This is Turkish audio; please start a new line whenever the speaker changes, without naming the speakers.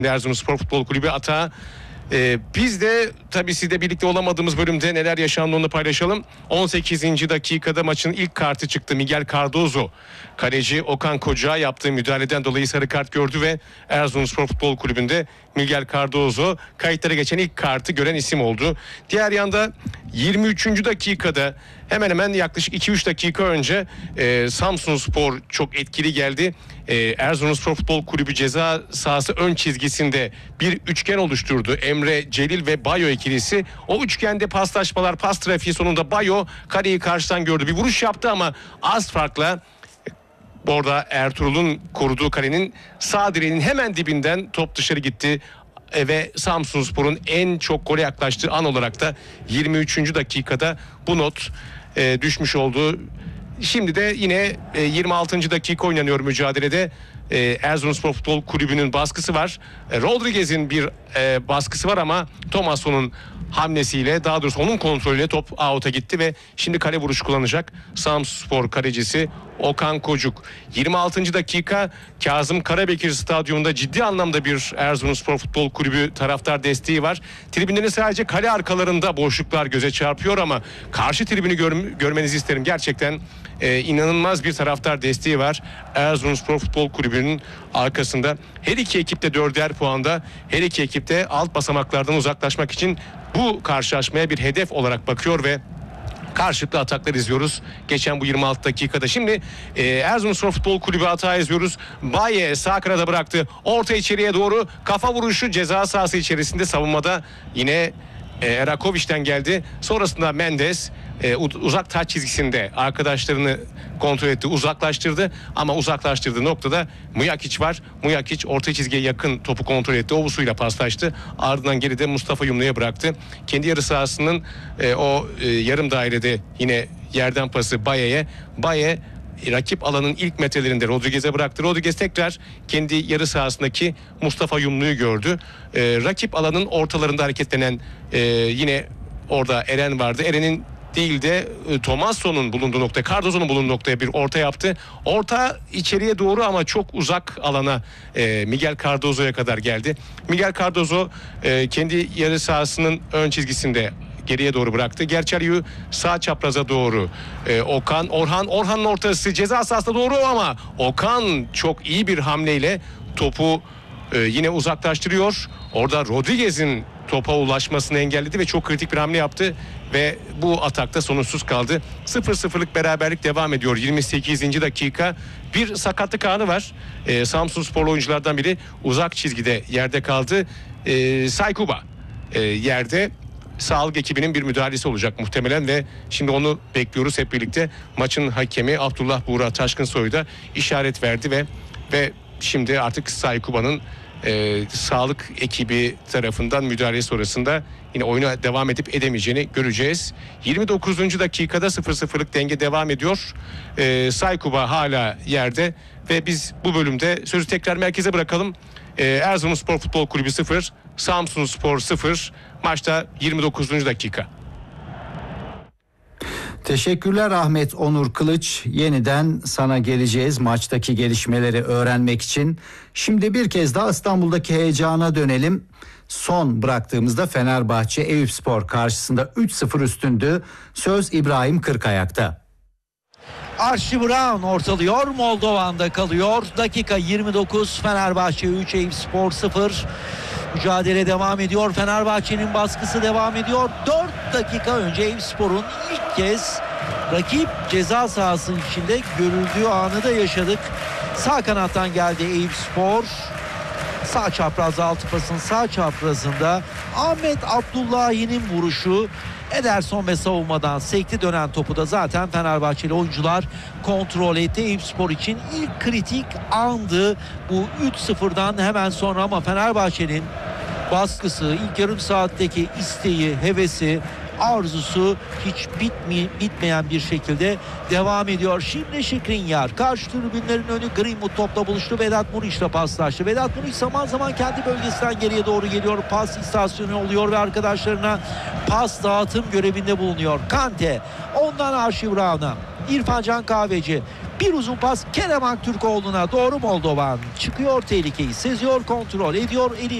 Erzurumspor Futbol Kulübü atağı. Biz de tabii sizle birlikte olamadığımız bölümde neler yaşandı onu paylaşalım. 18. dakikada maçın ilk kartı çıktı. Miguel Cardozo, kaleci Okan Koca yaptığı müdahaleden dolayı sarı kart gördü ve Erzurumspor Futbol Kulübü'nde Miguel Cardozo kayıtlara geçen ilk kartı gören isim oldu. Diğer yanda 23. dakikada hemen hemen yaklaşık 2-3 dakika önce Samsunspor çok etkili geldi. Erzurumspor Futbol Kulübü ceza sahası ön çizgisinde bir üçgen oluşturdu. Emre, Celil ve Bayo ikilisi. O üçgende paslaşmalar, pas trafiği sonunda Bayo kaleyi karşıdan gördü. Bir vuruş yaptı ama az farkla orada Ertuğrul'un koruduğu kalenin sağ direğinin hemen dibinden top dışarı gitti. Ve Samsunspor'un en çok gole yaklaştığı an olarak da 23. dakikada bu not düşmüş oldu. Şimdi de yine 26. dakika oynanıyor mücadelede. Erzurumspor Futbol Kulübü'nün baskısı var. Rodriguez'in bir baskısı var ama Tomasson'un hamlesiyle, daha doğrusu onun kontrolüyle top out'a gitti ve şimdi kale vuruşu kullanacak Samsunspor kalecisi Okan Kocuk. 26. dakika Kazım Karabekir Stadyumunda ciddi anlamda bir Erzurumspor Futbol Kulübü taraftar desteği var. Tribünlerin sadece kale arkalarında boşluklar göze çarpıyor ama karşı tribünü görmenizi isterim. Gerçekten inanılmaz bir taraftar desteği var Erzurumspor Futbol Kulübü'nün arkasında. Her iki ekip de 4'er puanda. Her iki ekip de alt basamaklardan uzaklaşmak için bu karşılaşmaya bir hedef olarak bakıyor ve karşılıklı ataklar izliyoruz geçen bu 26 dakikada. Şimdi Erzurumspor Futbol Kulübü hata izliyoruz. Baye sağ kanada bıraktı. Orta içeriye doğru kafa vuruşu ceza sahası içerisinde, savunmada yine Erakovic'ten geldi. Sonrasında Mendes uzak taç çizgisinde arkadaşlarını kontrol etti, uzaklaştırdı ama uzaklaştırdığı noktada Mujakic var. Mujakic orta çizgiye yakın topu kontrol etti. Ovusuyla paslaştı. Ardından geride Mustafa Yumlu'ya bıraktı. Kendi yarı sahasının o yarım dairede yine yerden pası Baye'ye. Baye rakip alanın ilk metrelerinde Rodriguez'e bıraktı. Rodriguez tekrar kendi yarı sahasındaki Mustafa Yumlu'yu gördü. Rakip alanın ortalarında hareketlenen yine orada Eren vardı. Eren'in değil de Tomasson'un bulunduğu nokta, Cardozo'nun bulunduğu noktaya bir orta yaptı. Orta içeriye doğru ama çok uzak alana Miguel Cardozo'ya kadar geldi. Miguel Cardozo kendi yarı sahasının ön çizgisinde geriye doğru bıraktı. Gerçeryu sağ çapraza doğru. Orhan'ın ortası ceza sahasına doğru ama Okan çok iyi bir hamleyle topu yine uzaklaştırıyor. Orada Rodriguez'in topa ulaşmasını engelledi ve çok kritik bir hamle yaptı ve bu atakta sonuçsuz kaldı. 0-0'lık beraberlik devam ediyor. 28. dakika bir sakatlık anı var. Samsunsporlu oyunculardan biri uzak çizgide yerde kaldı. Saykuba yerde. Sağlık ekibinin bir müdahalesi olacak muhtemelen ve şimdi onu bekliyoruz hep birlikte. Maçın hakemi Abdullah Buğra Taşkınsoy da işaret verdi ve şimdi artık Saykuba'nın sağlık ekibi tarafından müdahale sonrasında yine oyuna devam edip edemeyeceğini göreceğiz. 29. dakikada 0-0'lık denge devam ediyor. Saykuba hala yerde ve biz bu bölümde sözü tekrar merkeze bırakalım. Erzurumspor Futbol Kulübü 0, Samsunspor 0. Maçta 29. dakika.
Teşekkürler Ahmet Onur Kılıç. Yeniden sana geleceğiz maçtaki gelişmeleri öğrenmek için. Şimdi bir kez daha İstanbul'daki heyecana dönelim. Son bıraktığımızda Fenerbahçe Eyüpspor karşısında 3-0 üstündü. Söz İbrahim Kırkayak'ta.
Archie Brown ortalıyor. Moldovan'da kalıyor. Dakika 29. Fenerbahçe 3, Eyüpspor 0. Mücadele devam ediyor. Fenerbahçe'nin baskısı devam ediyor. 4 dakika önce Eyüpspor'un ilk kez rakip ceza sahası içinde görüldüğü anı da yaşadık. Sağ kanattan geldi Eyüpspor. Sağ çapraz, altı pasın sağ çaprazında Ahmet Abdullahi'nin vuruşu. Ederson ve savunmadan sekti, dönen topu da zaten Fenerbahçeli oyuncular kontrol etti. Eyüpspor için ilk kritik andı bu 3-0'dan hemen sonra ama Fenerbahçe'nin baskısı, ilk yarım saatteki isteği, hevesi, arzusu hiç bitmeyen bir şekilde devam ediyor. Şimdi Şikrinyar karşı tribünlerin önü Greenwood topla buluştu. Vedat Muriç'le paslaştı. Vedat Muriç zaman zaman kendi bölgesinden geriye doğru geliyor. Pas istasyonu oluyor ve arkadaşlarına pas dağıtım görevinde bulunuyor. Kante ondan Archie Brown'a. İrfan Can Kahveci Bir uzun pas Kerem Aktürkoğlu'na doğru. Moldovan çıkıyor, tehlikeyi seziyor, kontrol ediyor, eli